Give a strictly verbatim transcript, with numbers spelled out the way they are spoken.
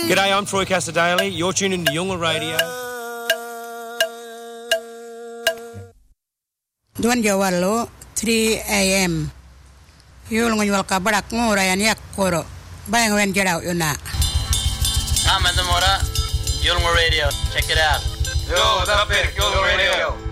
G'day, I'm Troy Casadale. You're tuned into Yungle Radio. Duan Jawalo, three a.m. You'll when you walk a barak more and yak koro. Bang when get out, you know. I'm at the Mora, Yungle Radio. Check it out. Yo, what's up, Yungle Radio?